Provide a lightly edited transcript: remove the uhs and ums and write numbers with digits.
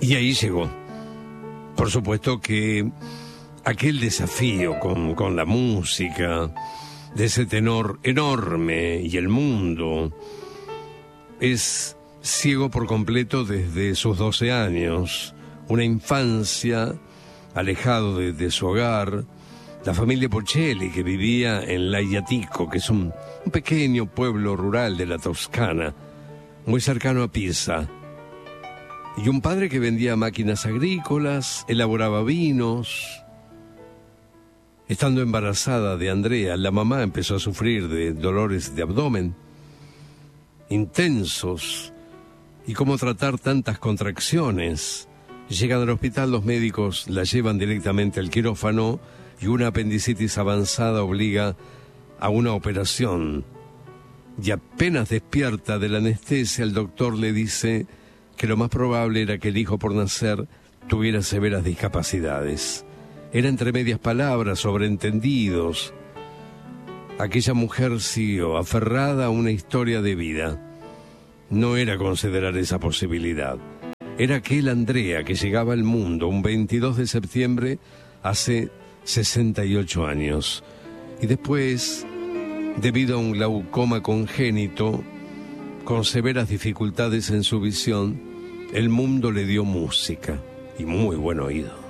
Y ahí llegó. Por supuesto que aquel desafío con la música, de ese tenor enorme y el mundo, es ciego por completo desde sus 12 años, una infancia alejado de su hogar, la familia Pochelli que vivía en Laiatico, que es un pequeño pueblo rural de la Toscana, muy cercano a Pisa, y un padre que vendía máquinas agrícolas, elaboraba vinos. Estando embarazada de Andrea, la mamá empezó a sufrir de dolores de abdomen intensos. ¿Y cómo tratar tantas contracciones? Llegan al hospital, los médicos la llevan directamente al quirófano y una apendicitis avanzada obliga a una operación. Y apenas despierta de la anestesia, el doctor le dice que lo más probable era que el hijo por nacer tuviera severas discapacidades. Era entre medias palabras, sobreentendidos. Aquella mujer siguió aferrada a una historia de vida. No era considerar esa posibilidad. Era aquel Andrea que llegaba al mundo un 22 de septiembre hace 68 años. Y después, debido a un glaucoma congénito, con severas dificultades en su visión, el mundo le dio música y muy buen oído.